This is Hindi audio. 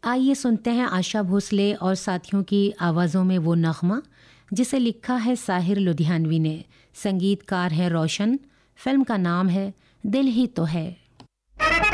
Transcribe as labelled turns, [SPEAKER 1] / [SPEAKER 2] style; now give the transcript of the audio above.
[SPEAKER 1] आइए सुनते हैं आशा भोसले और साथियों की आवाज़ों में वो नग़मा जिसे लिखा है साहिर लुधियानवी ने। संगीतकार है रोशन। फिल्म का नाम है दिल ही तो है।